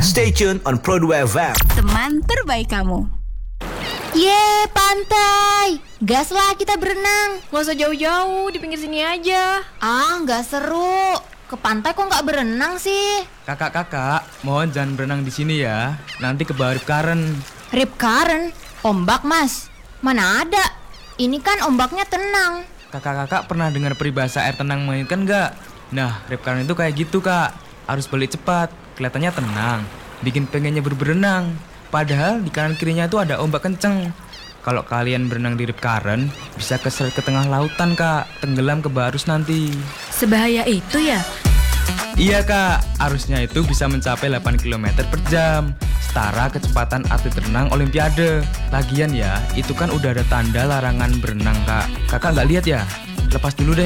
Stay tune on Pro 2 FM. Teman terbaik kamu. Ye, pantai. Gaslah kita berenang. Gak usah jauh-jauh, di pinggir sini aja. Ah, nggak seru. Ke pantai kok nggak berenang sih? Kakak-kakak, mohon jangan berenang di sini ya. Nanti ke bawah rip current. Rip current? Ombak, Mas. Mana ada? Ini kan ombaknya tenang. Kakak-kakak pernah dengar peribahasa air tenang mengaitkan nggak? Nah, rip current itu kayak gitu, Kak. Harus balik cepat, kelihatannya tenang, bikin pengennya berenang. Padahal di kanan kirinya itu ada ombak kenceng. Kalau kalian berenang di rip current, bisa keseret ke tengah lautan, Kak. Tenggelam ke bawah arus nanti. Sebahaya itu ya? Iya, Kak. Arusnya itu bisa mencapai 8 km per jam. Setara kecepatan atlet renang olimpiade. Lagian ya, itu kan udah ada tanda larangan berenang, Kak. Kakak nggak lihat ya? Lepas dulu deh.